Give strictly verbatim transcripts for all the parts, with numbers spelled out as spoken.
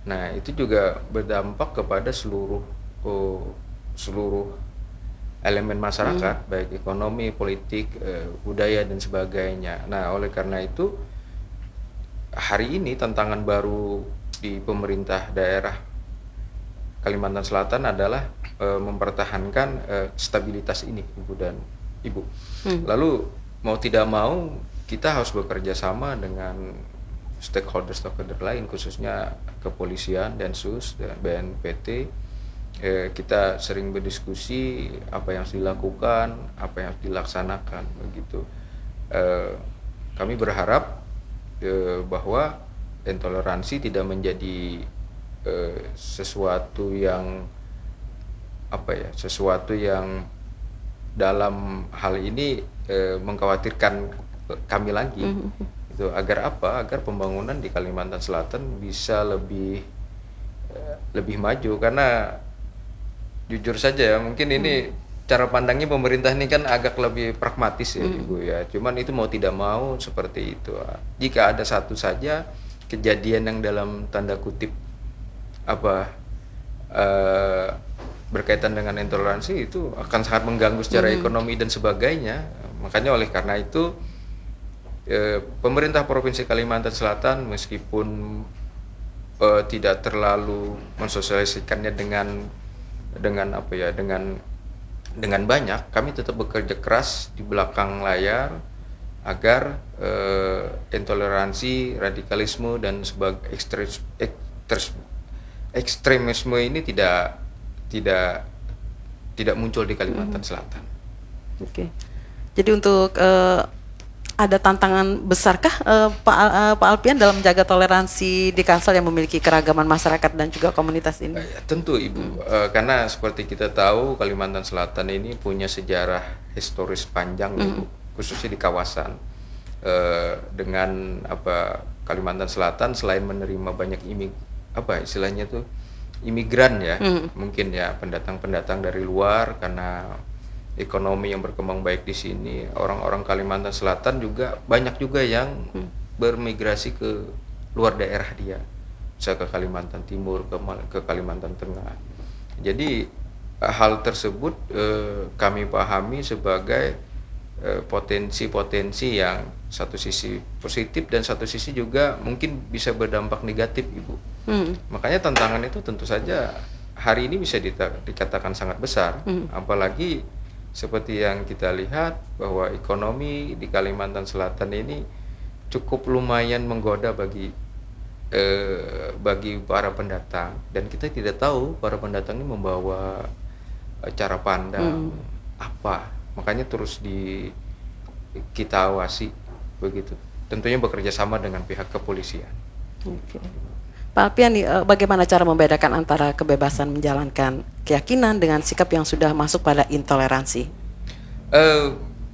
Nah, itu juga berdampak kepada seluruh oh, seluruh elemen Hmm. masyarakat, baik ekonomi, politik, eh, budaya dan sebagainya. Nah, oleh karena itu hari ini tantangan baru di pemerintah daerah Kalimantan Selatan adalah eh, mempertahankan eh, stabilitas ini, Ibu dan Ibu. Hmm. Lalu mau tidak mau kita harus bekerja sama dengan stakeholder-stakeholder lain, khususnya kepolisian, Densus, dan B N P T. Eh, kita sering berdiskusi apa yang harus dilakukan, apa yang harus dilaksanakan, begitu. Eh, Kami berharap eh, bahwa intoleransi tidak menjadi eh, sesuatu yang apa ya, sesuatu yang dalam hal ini eh, mengkhawatirkan kami lagi. Hmm. Itu agar apa? Agar pembangunan di Kalimantan Selatan bisa lebih eh, lebih maju, karena jujur saja ya, mungkin Hmm. ini cara pandangnya pemerintah ini kan agak lebih pragmatis ya Hmm. Ibu ya. Cuman itu mau tidak mau seperti itu. Jika ada satu saja kejadian yang dalam tanda kutip apa eh, berkaitan dengan intoleransi, itu akan sangat mengganggu secara Hmm. ekonomi dan sebagainya. Makanya oleh karena itu eh, pemerintah Provinsi Kalimantan Selatan meskipun eh, tidak terlalu mensosialisasikannya dengan dengan apa ya, dengan dengan banyak, kami tetap bekerja keras di belakang layar agar eh, intoleransi, radikalisme dan sebagai ekstremis, ekstremis, ekstremisme ini tidak tidak tidak muncul di Hmm. Kalimantan Selatan. Oke. Jadi untuk eh, ada tantangan besarkah eh, Pak Al- eh, Pak Alpian dalam menjaga toleransi di Kalsel yang memiliki keragaman masyarakat dan juga komunitas ini? Eh, ya, tentu Ibu, eh, karena seperti kita tahu Kalimantan Selatan ini punya sejarah historis panjang ya Hmm. Bu, khususnya di kawasan. Eh, dengan apa, Kalimantan Selatan selain menerima banyak imig apa istilahnya tuh imigran ya, Hmm. mungkin ya pendatang-pendatang dari luar, karena ekonomi yang berkembang baik di sini, orang-orang Kalimantan Selatan juga banyak juga yang Hmm. bermigrasi ke luar daerah dia, bisa ke Kalimantan Timur, ke, ke Kalimantan Tengah. Jadi hal tersebut eh, kami pahami sebagai eh, potensi-potensi yang satu sisi positif dan satu sisi juga mungkin bisa berdampak negatif, Ibu. Hmm. Makanya tantangan itu tentu saja hari ini bisa dita- dikatakan sangat besar, Hmm. apalagi seperti yang kita lihat bahwa ekonomi di Kalimantan Selatan ini cukup lumayan menggoda bagi eh, bagi para pendatang, dan kita tidak tahu para pendatang ini membawa eh, cara pandang Hmm. apa. Makanya terus di kita awasi begitu. Tentunya bekerja sama dengan pihak kepolisian. Oke. Pak Alpian, nih, eh, bagaimana cara membedakan antara kebebasan menjalankan keyakinan dengan sikap yang sudah masuk pada intoleransi? Eh,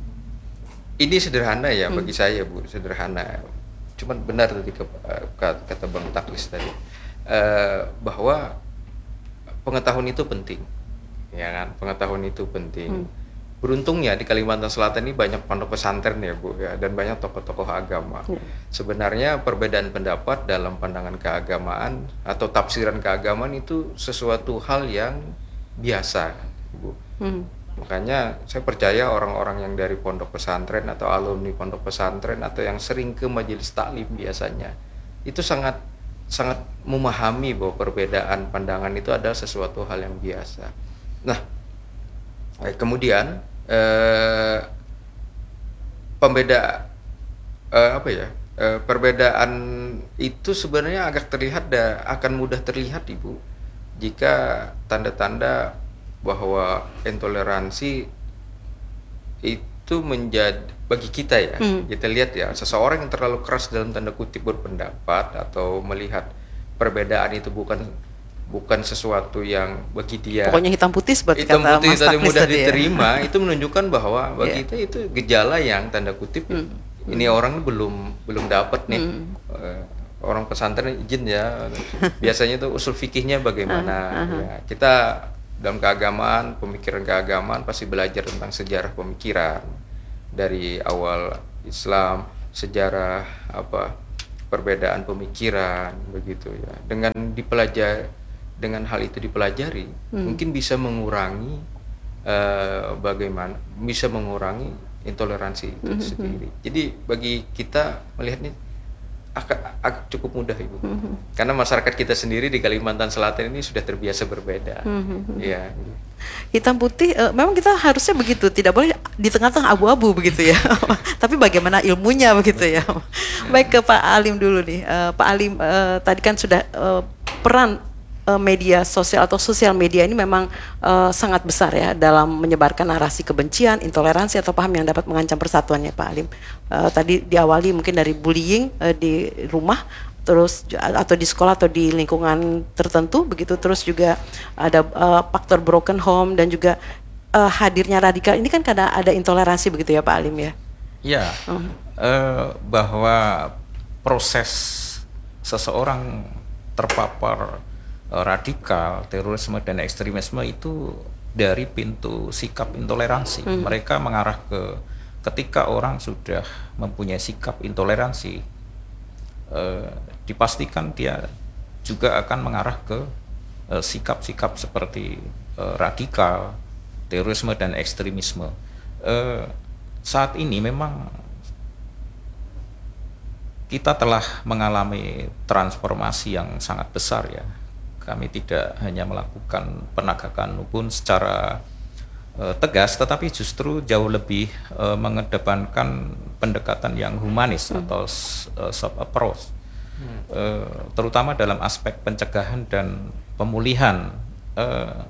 ini sederhana ya Hmm. bagi saya Bu, sederhana. Cuman benar tadi ke, eh, kata Bang Taklis tadi, eh, bahwa pengetahuan itu penting, ya kan? Pengetahuan itu penting. Hmm. Beruntungnya di Kalimantan Selatan ini banyak pondok pesantren ya Bu ya, dan banyak tokoh-tokoh agama. Ya. Sebenarnya perbedaan pendapat dalam pandangan keagamaan atau tafsiran keagamaan itu sesuatu hal yang biasa, Bu. Hmm. Makanya saya percaya orang-orang yang dari pondok pesantren atau alumni pondok pesantren atau yang sering ke majelis taklim biasanya itu sangat sangat memahami bahwa perbedaan pandangan itu adalah sesuatu hal yang biasa. Nah, eh, kemudian eh, pembeda eh, apa ya? eh, perbedaan itu sebenarnya agak terlihat da, akan mudah terlihat Ibu jika tanda-tanda bahwa intoleransi itu menjadi bagi kita ya, Hmm. kita lihat ya, seseorang yang terlalu keras dalam tanda kutip berpendapat atau melihat perbedaan itu bukan bukan sesuatu yang bagi dia Pokoknya hitam putih seperti hitam kata putih Mas tadi Taklis mudah tadi ya. diterima, itu menunjukkan bahwa Ya. bagi kita itu gejala yang tanda kutip Hmm. ini orang belum belum dapat nih. Hmm. Eh, orang pesantren izin ya, biasanya tuh usul fikihnya bagaimana Aha. ya. Kita dalam keagamaan, pemikiran keagamaan pasti belajar tentang sejarah pemikiran dari awal Islam, sejarah apa perbedaan pemikiran begitu ya. Dengan dipelajari, dengan hal itu dipelajari, hmm. mungkin bisa mengurangi uh, bagaimana bisa mengurangi intoleransi itu hmm. sendiri. Jadi bagi kita melihatnya agak cukup mudah Ibu, mm-hmm. karena masyarakat kita sendiri di Kalimantan Selatan ini sudah terbiasa berbeda, mm-hmm. ya. Hitam putih, uh, memang kita harusnya begitu, tidak boleh di tengah-tengah abu-abu begitu ya. Tapi bagaimana ilmunya begitu ya. Baik, ke Pak Alim dulu nih, uh, Pak Alim uh, tadi kan sudah uh, peran uh, media sosial atau sosial media ini memang uh, sangat besar ya dalam menyebarkan narasi kebencian, intoleransi atau paham yang dapat mengancam persatuannya, Pak Alim. Uh, tadi diawali mungkin dari bullying uh, di rumah, terus atau di sekolah atau di lingkungan tertentu begitu, terus juga ada uh, faktor broken home dan juga uh, hadirnya radikal. Ini kan karena ada intoleransi begitu ya Pak Alim ya? Ya, uh. Uh, bahwa proses seseorang terpapar uh, radikal, terorisme dan ekstremisme itu dari pintu sikap intoleransi. Hmm. Mereka mengarah ke ketika orang sudah mempunyai sikap intoleransi, uh, dipastikan dia juga akan mengarah ke uh, sikap-sikap seperti uh, radikal, terorisme dan ekstremisme. Uh, saat ini memang kita telah mengalami transformasi yang sangat besar ya. Kami tidak hanya melakukan penegakan hukum secara uh, tegas, tetapi justru jauh lebih uh, mengedepankan pendekatan yang humanis hmm. atau uh, soft approach, hmm. uh, terutama dalam aspek pencegahan dan pemulihan. Uh,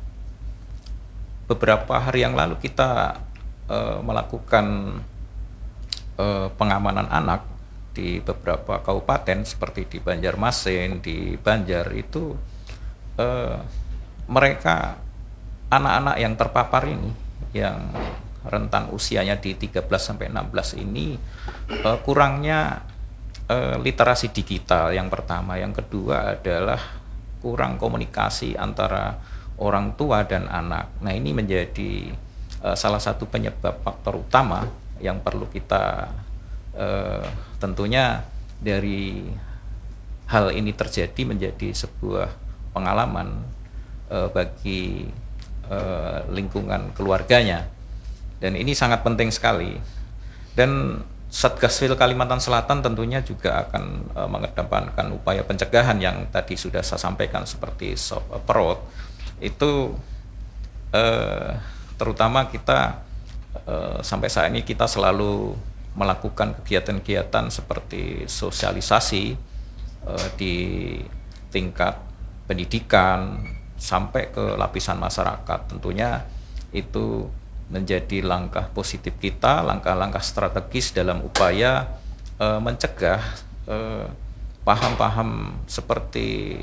beberapa hari yang lalu kita uh, melakukan uh, pengamanan anak di beberapa kabupaten seperti di Banjarmasin, di Banjar itu. Uh, mereka anak-anak yang terpapar ini yang rentang usianya di tiga belas sampai enam belas ini uh, kurangnya uh, literasi digital yang pertama, yang kedua adalah kurang komunikasi antara orang tua dan anak. Nah, ini menjadi uh, salah satu penyebab faktor utama yang perlu kita uh, tentunya dari hal ini terjadi menjadi sebuah pengalaman uh, bagi uh, lingkungan keluarganya, dan ini sangat penting sekali. Dan Satgasfil Kalimantan Selatan tentunya juga akan uh, mengedepankan upaya pencegahan yang tadi sudah saya sampaikan seperti soft approach itu, uh, terutama kita uh, sampai saat ini kita selalu melakukan kegiatan-kegiatan seperti sosialisasi uh, di tingkat pendidikan sampai ke lapisan masyarakat. Tentunya itu menjadi langkah positif kita, langkah-langkah strategis dalam upaya e, mencegah e, paham-paham seperti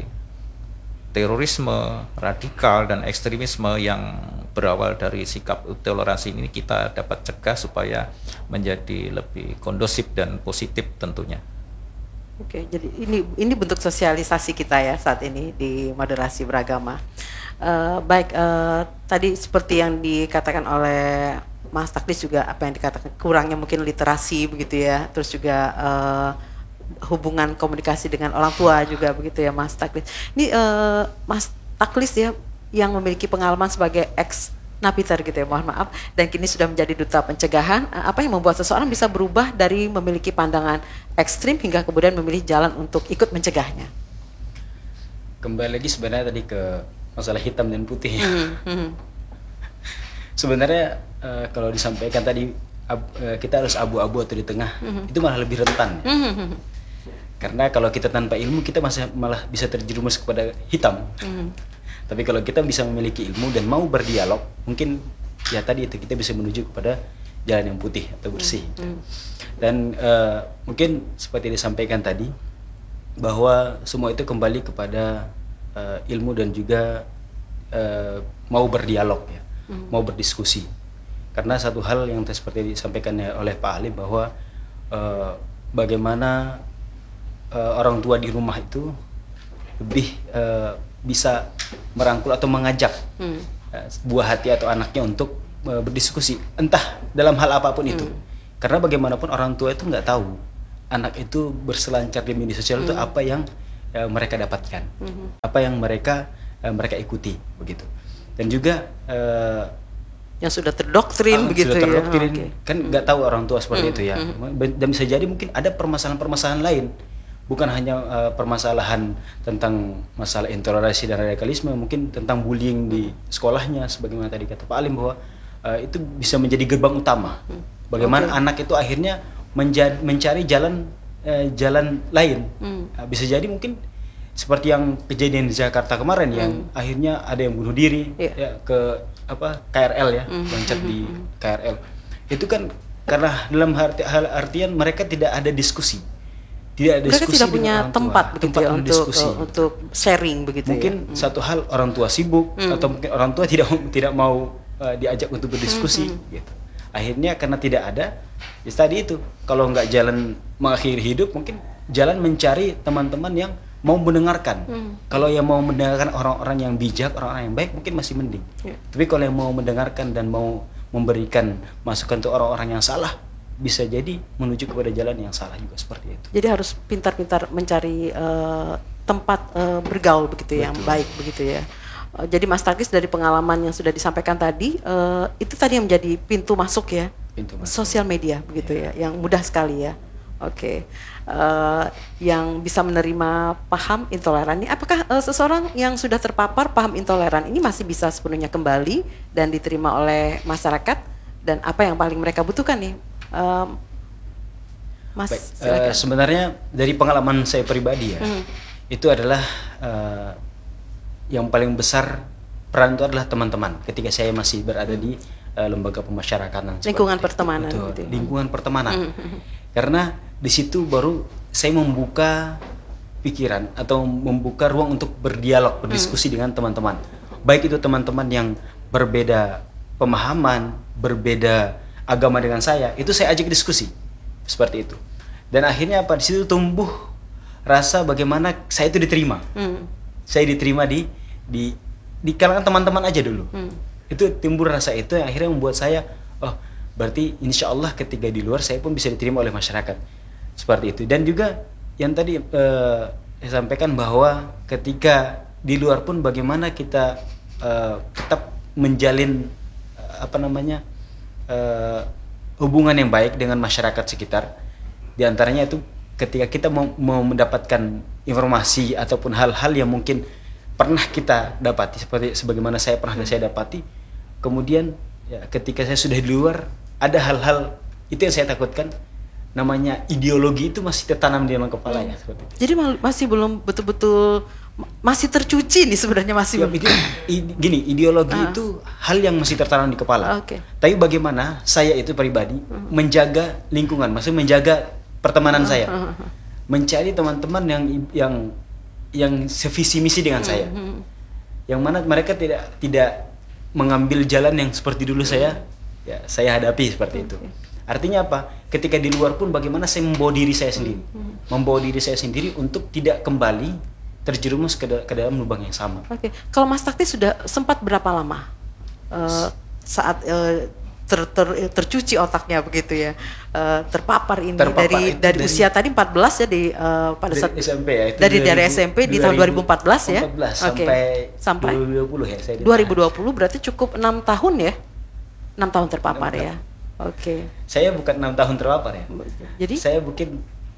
terorisme, radikal dan ekstremisme yang berawal dari sikap intoleransi ini kita dapat cegah supaya menjadi lebih kondusif dan positif tentunya. Oke, jadi ini ini bentuk sosialisasi kita ya saat ini di moderasi beragama. Uh, baik, uh, tadi seperti yang dikatakan oleh Mas Taklis juga apa yang dikatakan kurangnya mungkin literasi begitu ya, terus juga uh, hubungan komunikasi dengan orang tua juga begitu ya Mas Taklis. Ini uh, Mas Taklis ya yang memiliki pengalaman sebagai ex napiter gitu ya, mohon maaf, dan kini sudah menjadi duta pencegahan. Apa yang membuat seseorang bisa berubah dari memiliki pandangan ekstrim hingga kemudian memilih jalan untuk ikut mencegahnya? Kembali lagi sebenarnya tadi ke masalah hitam dan putih. Mm-hmm. Sebenarnya uh, kalau disampaikan tadi ab, uh, kita harus abu-abu atau di tengah, mm-hmm. itu malah lebih rentan. Mm-hmm. Karena kalau kita tanpa ilmu kita masih malah bisa terjerumus kepada hitam. Mm-hmm. Tapi kalau kita bisa memiliki ilmu dan mau berdialog, mungkin ya tadi itu kita bisa menuju kepada jalan yang putih atau bersih. Mm-hmm. Dan uh, mungkin seperti disampaikan tadi bahwa semua itu kembali kepada uh, ilmu dan juga uh, mau berdialog ya, mm-hmm. mau berdiskusi. Karena satu hal yang seperti disampaikan oleh Pak Alim bahwa uh, bagaimana uh, orang tua di rumah itu lebih uh, bisa merangkul atau mengajak hmm. uh, buah hati atau anaknya untuk uh, berdiskusi entah dalam hal apapun hmm. itu, karena bagaimanapun orang tua itu nggak tahu anak itu berselancar di media sosial itu Hmm. apa yang uh, mereka dapatkan, Mhm. apa yang mereka uh, mereka ikuti begitu. Dan juga uh, Yang sudah terdoktrin ah, begitu sudah ya. terdoktrin, Oke. kan nggak tahu orang tua seperti Hmm, itu ya. hmm. Dan bisa jadi mungkin ada permasalahan-permasalahan lain, bukan hanya uh, permasalahan tentang masalah intoleransi dan radikalisme, mungkin tentang bullying di sekolahnya, sebagaimana tadi kata Pak Alim bahwa uh, itu bisa menjadi gerbang utama. Bagaimana Oke. anak itu akhirnya menja- mencari jalan uh, jalan lain. Hmm. Uh, bisa jadi mungkin seperti yang kejadian di Jakarta kemarin yang akhirnya ada yang bunuh diri Iya. ya ke apa K R L ya, loncat di K R L. Itu kan karena dalam arti, hal artian mereka tidak ada diskusi. Tidak ada Mereka diskusi tidak dengan punya orang tua. tempat begitu Tempat ya untuk untuk diskusi. uh, untuk sharing begitu Mungkin ya. satu hal orang tua sibuk atau mungkin orang tua tidak tidak mau uh, diajak untuk berdiskusi gitu. Akhirnya karena tidak ada, ya tadi itu kalau nggak jalan mengakhiri hidup, mungkin jalan mencari teman-teman yang mau mendengarkan. Kalau yang mau mendengarkan orang-orang yang bijak, orang-orang yang baik, mungkin masih mending. Ya. Tapi kalau yang mau mendengarkan dan mau memberikan masukan untuk orang-orang yang salah, bisa jadi menuju kepada jalan yang salah juga seperti itu. Jadi harus pintar-pintar mencari uh, tempat uh, bergaul begitu ya, yang baik begitu ya. Uh, jadi Mas Takis dari pengalaman yang sudah disampaikan tadi, uh, itu tadi yang menjadi pintu masuk ya, Pintu masuk. sosial media begitu ya, yang mudah sekali ya. Oke, Uh, yang bisa menerima paham intoleran ini, apakah uh, seseorang yang sudah terpapar paham intoleran ini masih bisa sepenuhnya kembali dan diterima oleh masyarakat, dan apa yang paling mereka butuhkan nih, Um, Mas? Baik, Silakan. eh, sebenarnya dari pengalaman saya pribadi ya, Hmm. itu adalah eh, yang paling besar peran itu adalah teman-teman. Ketika saya masih berada di eh, lembaga pemasyarakatan, seperti Lingkungan itu. pertemanan Betul, gitu ya. lingkungan pertemanan. Karena di situ baru saya membuka pikiran atau membuka ruang untuk berdialog, berdiskusi dengan teman-teman. Baik itu teman-teman yang berbeda pemahaman, berbeda agama dengan saya, itu saya ajak diskusi seperti itu. Dan akhirnya apa, di situ tumbuh rasa bagaimana saya itu diterima. Hmm. Saya diterima di di di kalangan teman-teman aja dulu. Hmm. Itu timbul rasa itu yang akhirnya membuat saya, oh berarti insya Allah ketika di luar saya pun bisa diterima oleh masyarakat seperti itu. Dan juga yang tadi eh, saya sampaikan bahwa ketika di luar pun bagaimana kita eh, tetap menjalin eh, apa namanya eh, hubungan yang baik dengan masyarakat sekitar. Di antaranya itu ketika kita mau, mau mendapatkan informasi ataupun hal-hal yang mungkin pernah kita dapati, seperti sebagaimana saya pernah saya dapati, kemudian ya, ketika saya sudah di luar ada hal-hal itu yang saya takutkan, namanya ideologi itu masih tertanam di dalam kepala ya, seperti itu. Jadi mal- masih belum betul-betul ma- masih tercuci nih sebenarnya, masih Ya, belum. ide- i- gini, ideologi Ah. itu hal yang masih tertanam di kepala. Oke. Tapi bagaimana saya itu pribadi menjaga lingkungan, maksudnya menjaga pertemanan saya, ah, ah. mencari teman-teman yang yang yang sevisi misi dengan saya, yang mana mereka tidak tidak mengambil jalan yang seperti dulu saya ya saya hadapi seperti itu. Artinya apa? Ketika di luar pun bagaimana saya membawa diri saya sendiri, membawa diri saya sendiri untuk tidak kembali terjerumus ke, da- ke dalam lubang yang sama. Oke, kalau Mas Takti sudah sempat berapa lama eh, saat eh, ter, ter- tercuci otaknya begitu ya, eh, terpapar ini Terpapar dari, itu dari dari- usia tadi empat belas ya di eh, pada Dari saat S M P ya, itu dari dari dua ribu S M P di tahun dua ribu empat belas ya, empat belas Oke. sampai sampai dua ribu dua puluh ya saya dua ribu dua puluh berarti cukup enam tahun ya, enam tahun terpapar Enam ya, oke. Saya bukan enam tahun terpapar ya. Jadi Saya mungkin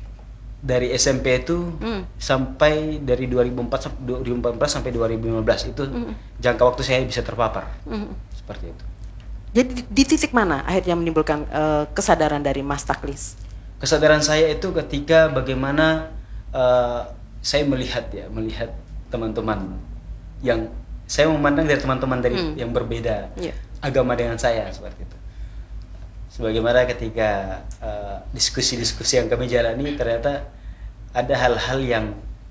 dari S M P itu Hmm. sampai dari dua ribu empat sam- dua ribu empat belas sampai dua ribu lima belas itu jangka waktu saya bisa terpapar. Hmm. Seperti itu. jadi di, di titik mana akhirnya menimbulkan eh, kesadaran dari Mas Taklis? Kesadaran saya itu ketika bagaimana eh, saya melihat ya, melihat teman-teman yang saya memandang dari teman-teman dari Hmm. yang berbeda Iya. agama dengan saya seperti itu. Sebagaimana ketika eh, diskusi-diskusi yang kami jalani, ternyata ada hal-hal yang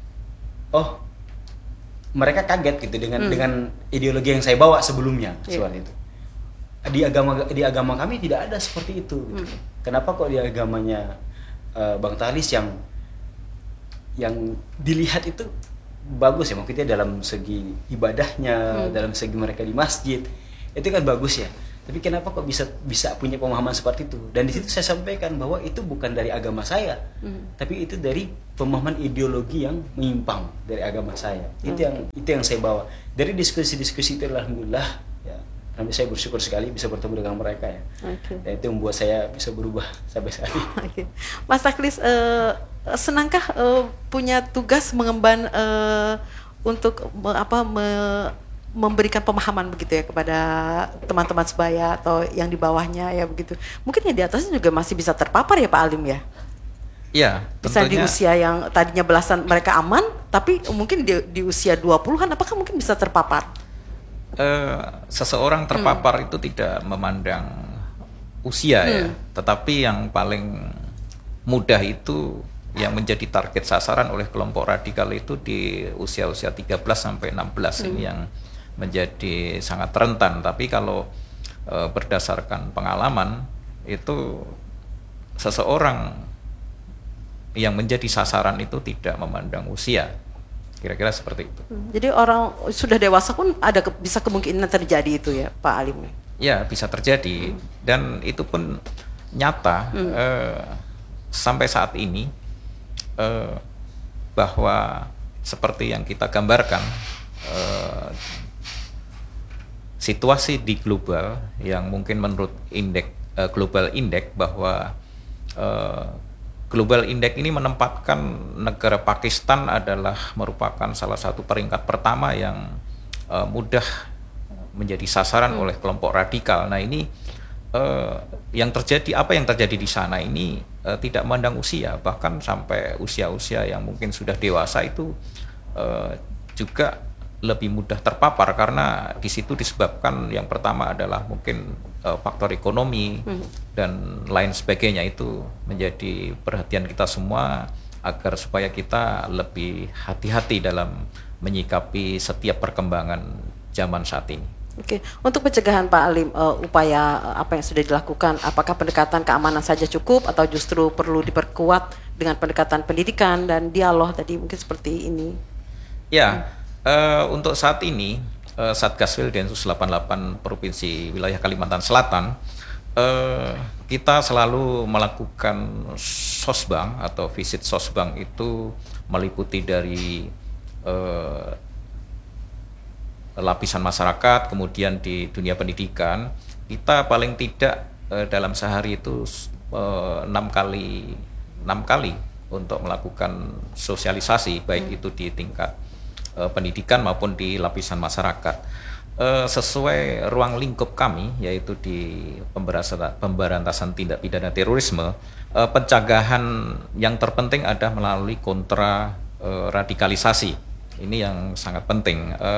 oh mereka kaget gitu dengan Hmm. dengan ideologi yang saya bawa sebelumnya Iya. soal itu. Di agama di agama kami tidak ada seperti itu. gitu. Hmm. Kenapa kok di agamanya eh, Bang Talis yang yang dilihat itu bagus ya, maksudnya dalam segi ibadahnya, Hmm. dalam segi mereka di masjid itu kan bagus ya. Tapi kenapa kok bisa bisa punya pemahaman seperti itu? Dan di situ saya sampaikan bahwa itu bukan dari agama saya, hmm. tapi itu dari pemahaman ideologi yang menyimpang dari agama saya. Hmm. Itu yang itu yang saya bawa dari diskusi-diskusi itu. Alhamdulillah, ya, alhamdulillah saya bersyukur sekali bisa bertemu dengan mereka ya. Okay. Dan itu membuat saya bisa berubah sampai saat ini. Okay. Mas Taklis, uh, senangkah uh, punya tugas mengemban uh, untuk me, apa me, memberikan pemahaman begitu ya kepada teman-teman sebaya atau yang di bawahnya ya begitu. Mungkin yang di atasnya juga masih bisa terpapar ya Pak Alim ya? Ya, bisa tentunya. Di usia yang tadinya belasan mereka aman, tapi mungkin di, di usia dua puluhan apakah mungkin bisa terpapar? Uh, seseorang terpapar hmm. itu tidak memandang usia hmm. ya, tetapi yang paling mudah itu yang menjadi target sasaran oleh kelompok radikal itu di usia-usia tiga belas sampai enam belas hmm. ini yang menjadi sangat rentan. Tapi kalau e, berdasarkan pengalaman itu seseorang yang menjadi sasaran itu tidak memandang usia, kira-kira seperti itu. Jadi orang sudah dewasa pun ada ke, bisa kemungkinan terjadi itu ya Pak Alim? Ya, bisa terjadi hmm. dan itu pun nyata hmm. e, sampai saat ini e, bahwa seperti yang kita gambarkan, e, situasi di global yang mungkin menurut indeks uh, global index bahwa uh, global index ini menempatkan negara Pakistan adalah merupakan salah satu peringkat pertama yang uh, mudah menjadi sasaran hmm. oleh kelompok radikal. Nah ini uh, yang terjadi apa yang terjadi di sana ini uh, tidak memandang usia, bahkan sampai usia-usia yang mungkin sudah dewasa itu uh, juga lebih mudah terpapar karena di situ disebabkan yang pertama adalah mungkin uh, faktor ekonomi hmm. dan lain sebagainya. Itu menjadi perhatian kita semua agar supaya kita lebih hati-hati dalam menyikapi setiap perkembangan zaman saat ini. Oke, untuk pencegahan Pak Alim, uh, upaya uh, apa yang sudah dilakukan, apakah pendekatan keamanan saja cukup atau justru perlu diperkuat dengan pendekatan pendidikan dan dialog tadi mungkin seperti ini? Ya. Hmm. Uh, untuk saat ini uh, Satgaswil Densus delapan puluh delapan Provinsi Wilayah Kalimantan Selatan uh, kita selalu melakukan sosbang atau visit sosbang itu meliputi dari uh, lapisan masyarakat, kemudian di dunia pendidikan kita paling tidak uh, dalam sehari itu uh, enam kali enam kali untuk melakukan sosialisasi baik hmm. itu di tingkat pendidikan maupun di lapisan masyarakat e, sesuai ruang lingkup kami yaitu di pemberantasan, pemberantasan tindak pidana terorisme. E, pencegahan yang terpenting ada melalui kontra e, radikalisasi. Ini yang sangat penting. E,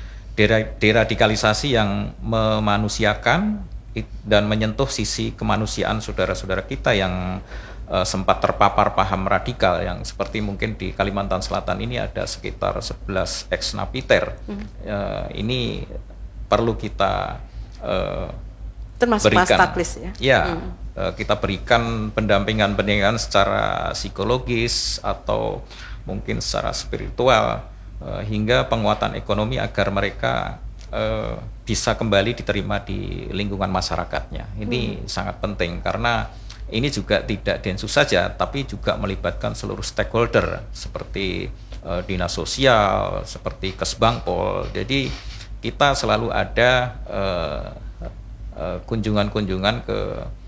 deradikalisasi yang memanusiakan dan menyentuh sisi kemanusiaan saudara-saudara kita yang Uh, sempat terpapar paham radikal yang seperti mungkin di Kalimantan Selatan ini ada sekitar sebelas ex napiter. Hmm. Uh, ini perlu kita uh, termasuk berikan. Mas Taklis ya. Ya, hmm. uh, kita berikan pendampingan-pendampingan secara psikologis atau mungkin secara spiritual uh, hingga penguatan ekonomi agar mereka uh, bisa kembali diterima di lingkungan masyarakatnya. Ini hmm. sangat penting karena ini juga tidak Densus saja, tapi juga melibatkan seluruh stakeholder seperti uh, dinas sosial, seperti Kesbangpol. Jadi kita selalu ada uh, uh, kunjungan-kunjungan ke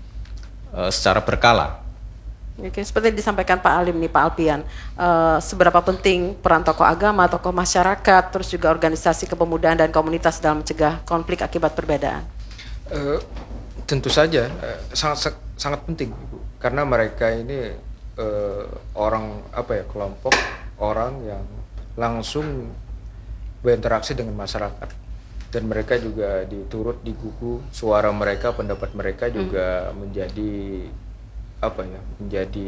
uh, secara berkala. Oke, seperti yang disampaikan Pak Alim nih, Pak Alpian, uh, seberapa penting peran tokoh agama, tokoh masyarakat, terus juga organisasi kepemudaan dan komunitas dalam mencegah konflik akibat perbedaan? Uh, tentu saja uh, sangat sangat penting Ibu, karena mereka ini uh, orang apa ya kelompok orang yang langsung berinteraksi dengan masyarakat dan mereka juga diturut digugu suara mereka, pendapat mereka juga hmm. menjadi apa ya menjadi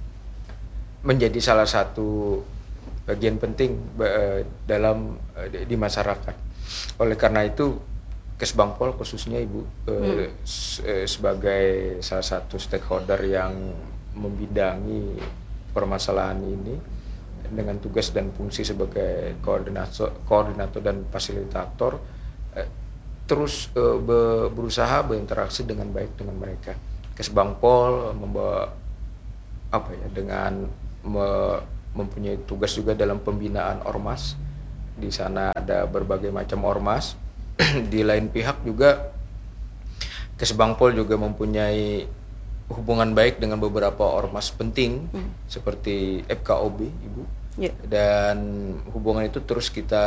menjadi salah satu bagian penting uh, dalam uh, di masyarakat. Oleh karena itu Kesbangpol khususnya Ibu hmm. eh, sebagai salah satu stakeholder yang membidangi permasalahan ini dengan tugas dan fungsi sebagai koordinator, koordinator dan fasilitator, eh, terus uh, be- berusaha berinteraksi dengan baik dengan mereka. Kesbangpol membawa apa ya dengan me- mempunyai tugas juga dalam pembinaan ormas. Di sana ada berbagai macam ormas. Di lain pihak juga Kesbangpol juga mempunyai hubungan baik dengan beberapa ormas penting hmm. seperti F K O B, Ibu. Yeah. Dan hubungan itu terus kita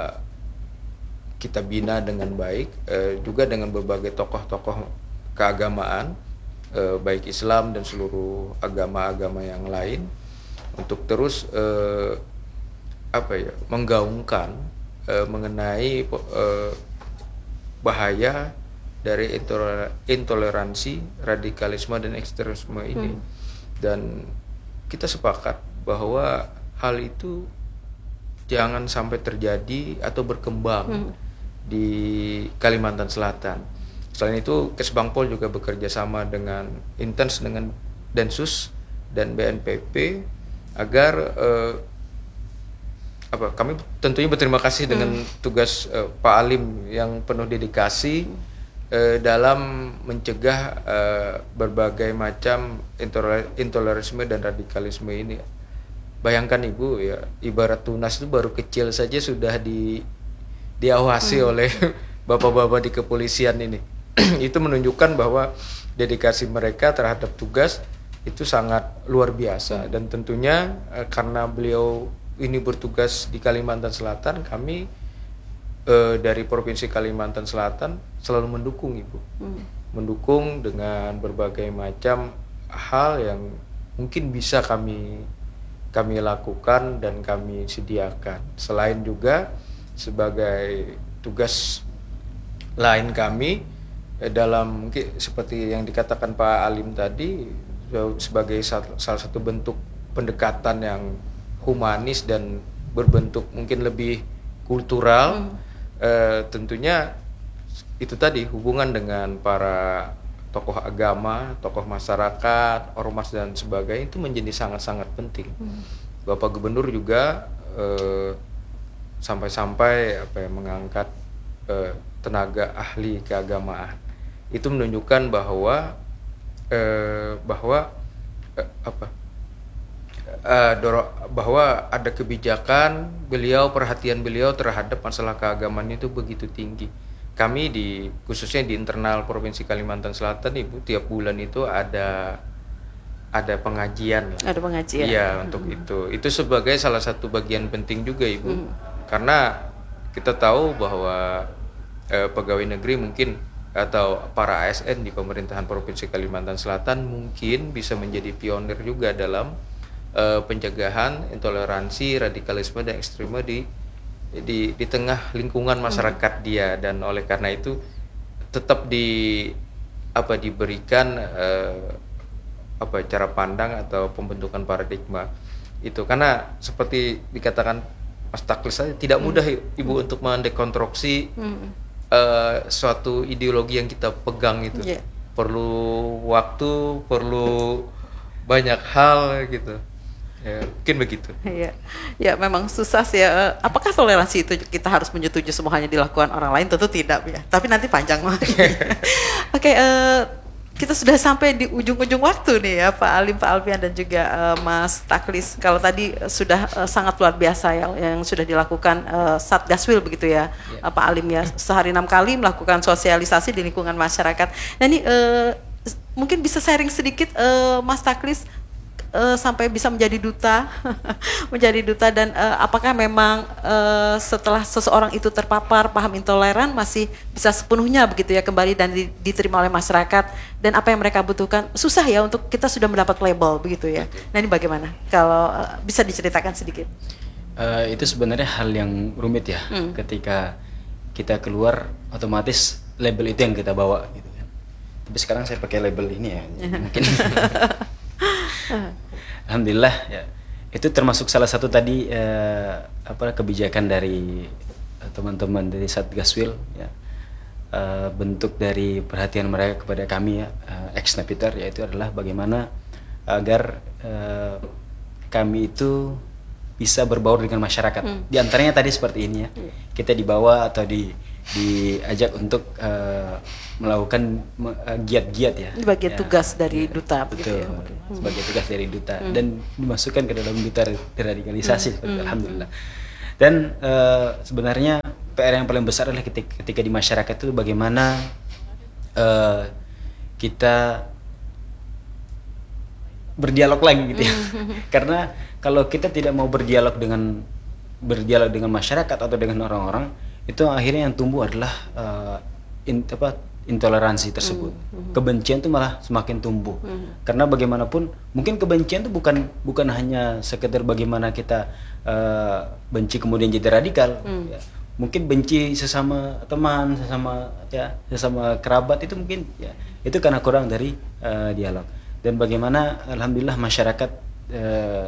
kita bina dengan baik, eh, juga dengan berbagai tokoh-tokoh keagamaan, eh, baik Islam dan seluruh agama-agama yang lain, untuk terus eh, apa ya menggaungkan eh, mengenai eh, bahaya dari intoler- intoleransi, radikalisme dan ekstremisme ini. Hmm. Dan kita sepakat bahwa hal itu jangan sampai terjadi atau berkembang hmm. di Kalimantan Selatan. Selain itu, Kesbangpol juga bekerja sama dengan intens dengan Densus dan B N P P agar eh, apa kami tentunya berterima kasih hmm. dengan tugas eh, Pak Alim yang penuh dedikasi eh, dalam mencegah eh, berbagai macam intoler- intoleransi dan radikalisme ini. Bayangkan Ibu ya, ibarat tunas itu baru kecil saja sudah di diawasi hmm. oleh bapak-bapak di kepolisian ini. Itu menunjukkan bahwa dedikasi mereka terhadap tugas itu sangat luar biasa. Dan tentunya eh, karena beliau ini bertugas di Kalimantan Selatan, kami eh, dari Provinsi Kalimantan Selatan selalu mendukung Ibu. Hmm. Mendukung dengan berbagai macam hal yang mungkin bisa kami kami lakukan dan kami sediakan. Selain juga sebagai tugas lain kami eh, dalam mungkin seperti yang dikatakan Pak Alim tadi, sebagai salah satu bentuk pendekatan yang humanis dan berbentuk mungkin lebih kultural, hmm. eh, tentunya itu tadi hubungan dengan para tokoh agama, tokoh masyarakat, ormas dan sebagainya itu menjadi sangat-sangat penting. Hmm. Bapak Gubernur juga eh, sampai-sampai apa ya, mengangkat eh, tenaga ahli keagamaan. Itu menunjukkan bahwa eh, bahwa eh, apa Uh, doro, bahwa ada kebijakan beliau, perhatian beliau terhadap masalah keagamaan itu begitu tinggi. Kami di khususnya di internal Provinsi Kalimantan Selatan Ibu, tiap bulan itu ada ada pengajian. Ada pengajian. Iya, hmm. untuk itu. Itu sebagai salah satu bagian penting juga Ibu. Hmm. Karena kita tahu bahwa eh, pegawai negeri mungkin atau para A S N di pemerintahan Provinsi Kalimantan Selatan mungkin bisa menjadi pionir juga dalam Uh, pencegahan intoleransi, radikalisme dan ekstremisme di di di tengah lingkungan masyarakat hmm. dia, dan oleh karena itu tetap di apa diberikan uh, apa cara pandang atau pembentukan paradigma itu, karena seperti dikatakan Mas Taklis saja tidak mudah hmm. Ibu hmm. untuk mendekonstruksi hmm. uh, suatu ideologi yang kita pegang itu. Yeah. Perlu waktu, perlu banyak hal gitu. Ya, mungkin begitu. Ya, ya memang susah sih ya. Apakah toleransi itu kita harus menyetujui semuanya dilakukan orang lain? Tentu tidak ya. Tapi nanti panjang lagi. Oke, okay, uh, kita sudah sampai di ujung-ujung waktu nih ya, Pak Alim, Pak Alfian dan juga uh, Mas Taklis. Kalau tadi uh, sudah uh, sangat luar biasa ya yang sudah dilakukan uh, Satgaswil begitu ya, yeah. uh, Pak Alim ya, sehari enam kali melakukan sosialisasi di lingkungan masyarakat. Nah ini uh, mungkin bisa sharing sedikit uh, Mas Taklis. Uh, sampai bisa menjadi duta, menjadi duta dan uh, apakah memang uh, setelah seseorang itu terpapar paham intoleran masih bisa sepenuhnya begitu ya kembali dan di, diterima oleh masyarakat, dan apa yang mereka butuhkan susah ya untuk kita sudah mendapat label begitu ya. Nah ini bagaimana kalau uh, bisa diceritakan sedikit? Uh, itu sebenarnya hal yang rumit ya, hmm. ketika kita keluar otomatis label itu yang kita bawa gitu kan. Tapi sekarang saya pakai label ini ya, mungkin. Alhamdulillah ya, itu termasuk salah satu tadi eh, apa kebijakan dari eh, teman-teman dari Satgaswil ya, eh, bentuk dari perhatian mereka kepada kami ya, eh, ex Napiter, yaitu adalah bagaimana agar eh, kami itu bisa berbaur dengan masyarakat. Hmm. Di antaranya tadi seperti ini ya, kita dibawa atau di diajak untuk uh, melakukan uh, giat-giat ya. Ini bagian ya, tugas dari ya, duta betul, gitu ya. sebagai tugas dari duta Hmm. dan dimasukkan ke dalam duta deradikalisasi Hmm. seperti Hmm. alhamdulillah. Dan uh, sebenarnya P R yang paling besar adalah ketika, ketika di masyarakat itu bagaimana uh, kita berdialog lagi gitu ya. Karena kalau kita tidak mau berdialog dengan berdialog dengan masyarakat atau dengan orang-orang, itu akhirnya yang tumbuh adalah uh, in, apa, intoleransi tersebut. Hmm. Kebencian itu malah semakin tumbuh. Hmm. Karena bagaimanapun mungkin kebencian itu bukan bukan hanya sekedar bagaimana kita uh, benci kemudian jadi radikal. Hmm. Ya. Mungkin benci sesama teman, sesama ya sesama kerabat itu mungkin ya itu karena kurang dari uh, dialog. Dan bagaimana alhamdulillah masyarakat uh,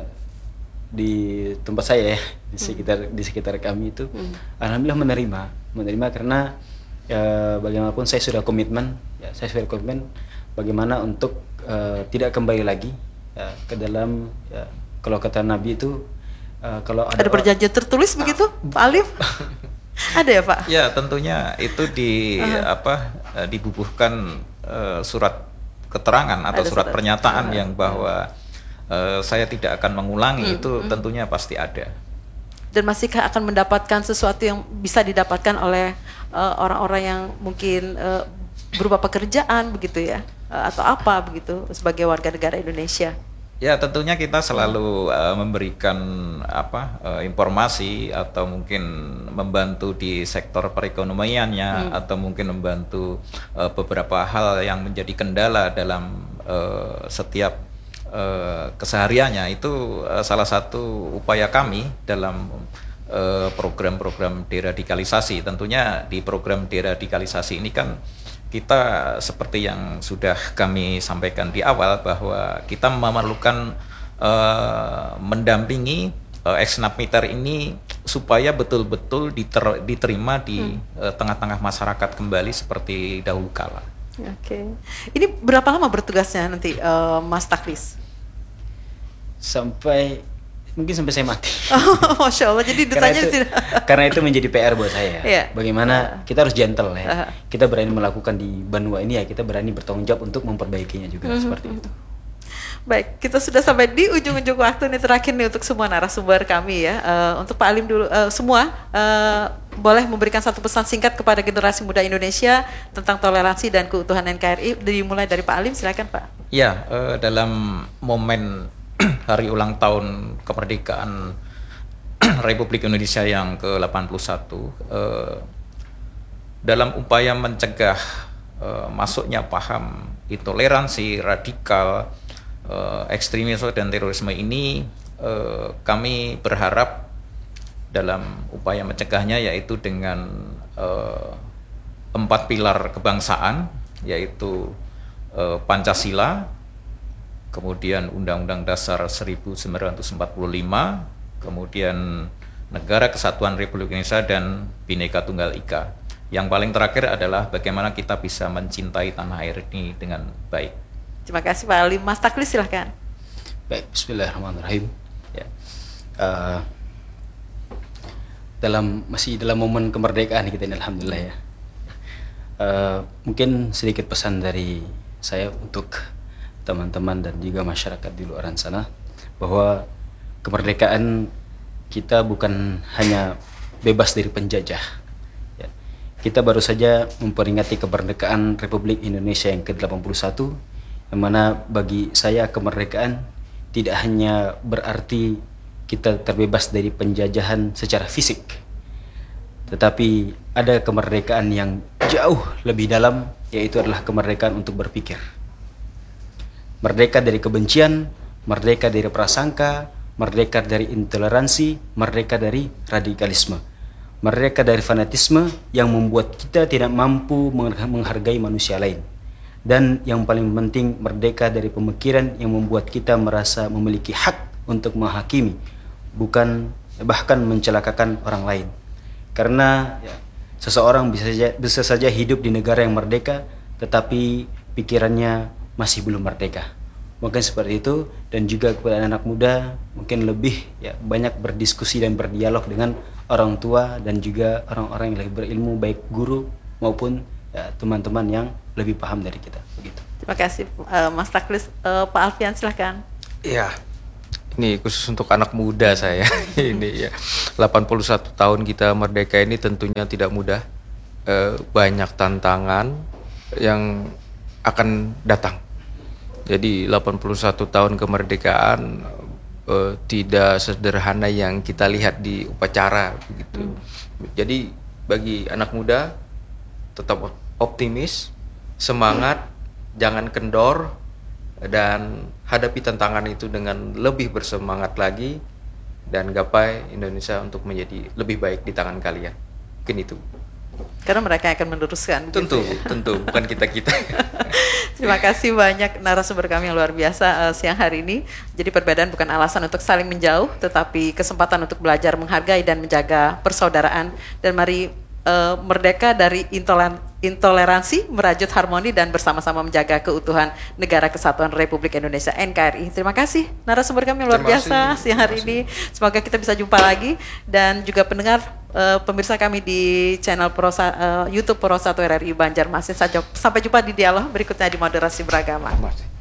di tempat saya ya, di sekitar di sekitar kami itu hmm. alhamdulillah menerima menerima karena ya, bagaimanapun saya sudah komitmen ya saya sudah komitmen bagaimana untuk uh, tidak kembali lagi ya, ke dalam ya, kalau kata Nabi itu uh, kalau ada, Ada perjanjian tertulis begitu, Pak Alif? Ada ya Pak? Ya tentunya itu di Uh-huh. apa eh, dibubuhkan eh, surat keterangan atau Ada surat surat. pernyataan Uh-huh. yang bahwa eh, saya tidak akan mengulangi Hmm, itu hmm. tentunya pasti ada. Dan masihkah akan mendapatkan sesuatu yang bisa didapatkan oleh uh, orang-orang yang mungkin uh, berupa pekerjaan begitu ya, uh, atau apa begitu sebagai warga negara Indonesia? Ya tentunya kita selalu uh, memberikan apa uh, informasi atau mungkin membantu di sektor perekonomiannya Hmm. atau mungkin membantu uh, beberapa hal yang menjadi kendala dalam uh, setiap uh, kesehariannya itu uh, salah satu upaya kami dalam uh, program-program deradikalisasi. Tentunya di program deradikalisasi ini kan kita seperti yang sudah kami sampaikan di awal bahwa kita memerlukan uh, mendampingi uh, ex-napiter ini supaya betul-betul diter, diterima di Hmm. uh, tengah-tengah masyarakat kembali seperti dahulu kala. Oke, ini berapa lama bertugasnya nanti uh, Mas Taklis? sampai mungkin sampai saya mati. Oh, Masya Allah, jadi karena dutanya itu, tidak. karena itu menjadi P R buat saya. Iya. Bagaimana kita harus gentle ya. Aha. Kita berani melakukan di benua ini ya, kita berani bertanggung jawab untuk memperbaikinya juga Mhm. seperti itu. Baik, kita sudah sampai di ujung-ujung waktu nih terakhir nih untuk semua narasumber kami ya. Eh, untuk Pak Alim dulu, eh, semua eh, boleh memberikan satu pesan singkat kepada generasi muda Indonesia tentang toleransi dan keutuhan N K R I. Dimulai dari Pak Alim, silakan Pak. Ya, eh, dalam momen hari ulang tahun kemerdekaan Republik Indonesia yang ke delapan puluh satu, eh, dalam upaya mencegah eh, masuknya paham intoleransi, radikal, eh, ekstremisme dan terorisme ini, eh, kami berharap dalam upaya mencegahnya yaitu dengan eh, empat pilar kebangsaan, yaitu eh, Pancasila, kemudian Undang-Undang Dasar seribu sembilan ratus empat puluh lima, kemudian Negara Kesatuan Republik Indonesia dan Bhinneka Tunggal Ika. Yang paling terakhir adalah bagaimana kita bisa mencintai tanah air ini dengan baik. Terima kasih Pak Alim. Mas Taklis silahkan. Baik, bismillahirrahmanirrahim. Ya. Uh, dalam masih dalam momen kemerdekaan kita ini alhamdulillah ya. Uh, mungkin sedikit pesan dari saya untuk teman-teman dan juga masyarakat di luar sana bahwa kemerdekaan kita bukan hanya bebas dari penjajah. Ya. Kita baru saja memperingati kemerdekaan Republik Indonesia yang ke delapan puluh satu, yang mana bagi saya kemerdekaan tidak hanya berarti kita terbebas dari penjajahan secara fisik, tetapi ada kemerdekaan yang jauh lebih dalam, yaitu adalah kemerdekaan untuk berpikir. Merdeka dari kebencian, merdeka dari prasangka, merdeka dari intoleransi, merdeka dari radikalisme, merdeka dari fanatisme yang membuat kita tidak mampu menghargai manusia lain. Dan yang paling penting, merdeka dari pemikiran yang membuat kita merasa memiliki hak untuk menghakimi, bukan bahkan mencelakakan orang lain. Karena ya, seseorang bisa saja, bisa saja hidup di negara yang merdeka, tetapi pikirannya masih belum merdeka. Mungkin seperti itu. Dan juga kepada anak muda, mungkin lebih ya banyak berdiskusi dan berdialog dengan orang tua dan juga orang-orang yang lebih berilmu, baik guru maupun ya, teman-teman yang lebih paham dari kita begitu. Terima kasih uh, Mas Taklis. Uh, Pak Alfian silahkan. Iya, ini khusus untuk anak muda saya. Ini ya, delapan puluh satu tahun kita merdeka ini tentunya tidak mudah. E, banyak tantangan yang akan datang. Jadi delapan puluh satu tahun kemerdekaan e, tidak sederhana yang kita lihat di upacara begitu. Hmm. Jadi bagi anak muda tetap optimis, semangat, jangan kendor, dan hadapi tantangan itu dengan lebih bersemangat lagi, dan gapai Indonesia untuk menjadi lebih baik di tangan kalian. Mungkin itu. Karena mereka yang akan meneruskan. Tentu, gitu ya. tentu, bukan kita-kita. Terima kasih banyak narasumber kami yang luar biasa uh, siang hari ini. Jadi perbedaan bukan alasan untuk saling menjauh, tetapi kesempatan untuk belajar menghargai dan menjaga persaudaraan. Dan mari uh, merdeka dari intoleran intoleransi, merajut harmoni, dan bersama-sama menjaga keutuhan Negara Kesatuan Republik Indonesia N K R I. Terima kasih narasumber kami yang luar Terima biasa kasih. siang hari ini. Semoga kita bisa jumpa lagi, dan juga pendengar uh, pemirsa kami di channel Prosa, uh, YouTube Pro satu R R I Banjarmasin. Sampai jumpa di dialog berikutnya di Moderasi Beragama. Terima kasih.